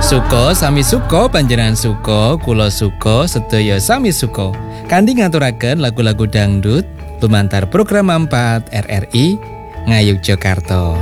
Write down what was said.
Suka sami suka panjenengan suka, kula suka, sedaya sami suka. Kanthi ngaturaken lagu-lagu dangdut lumantar program 4 RRI Ngayogyakarta.